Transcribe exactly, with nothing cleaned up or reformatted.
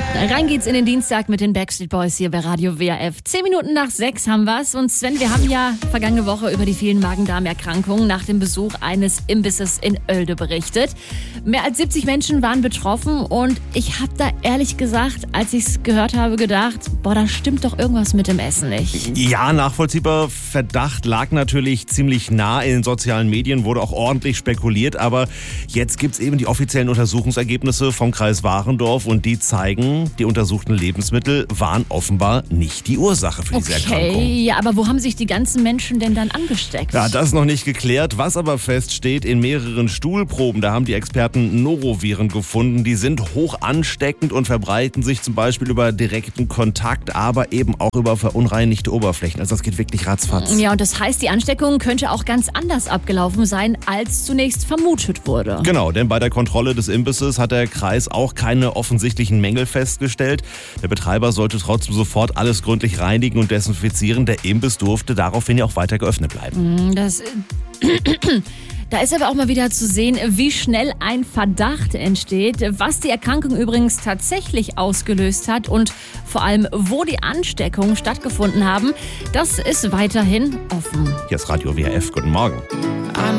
Rein geht's in den Dienstag mit den Backstreet Boys hier bei Radio W R F. Zehn Minuten nach sechs haben wir's. Und Sven, wir haben ja vergangene Woche über die vielen Magen-Darm-Erkrankungen nach dem Besuch eines Imbisses in Oelde berichtet. Mehr als siebzig Menschen waren betroffen und ich habe da ehrlich gesagt, als ich es gehört habe, gedacht, boah, da stimmt doch irgendwas mit dem Essen nicht. Ja, nachvollziehbar. Verdacht lag natürlich ziemlich nah. In den sozialen Medien wurde auch ordentlich spekuliert. Aber jetzt gibt's eben die offiziellen Untersuchungsergebnisse vom Kreis Warendorf und die zeigen, die untersuchten Lebensmittel waren offenbar nicht die Ursache für diese Okay, Erkrankung. ja, aber wo haben sich die ganzen Menschen denn dann angesteckt? Ja, das ist noch nicht geklärt. Was aber feststeht, in mehreren Stuhlproben, da haben die Experten Noroviren gefunden. Die sind hoch ansteckend und verbreiten sich zum Beispiel über direkten Kontakt, aber eben auch über verunreinigte Oberflächen. Also das geht wirklich ratzfatz. Ja, und das heißt, die Ansteckung könnte auch ganz anders abgelaufen sein, als zunächst vermutet wurde. Genau, denn bei der Kontrolle des Imbisses hat der Kreis auch keine offensichtlichen Mängel festgestellt. Der Betreiber sollte trotzdem sofort alles gründlich reinigen und desinfizieren. Der Imbiss durfte daraufhin ja auch weiter geöffnet bleiben. Das... Da ist aber auch mal wieder zu sehen, wie schnell ein Verdacht entsteht, was die Erkrankung übrigens tatsächlich ausgelöst hat und vor allem, wo die Ansteckungen stattgefunden haben. Das ist weiterhin offen. Hier ist Radio W R F. Guten Morgen.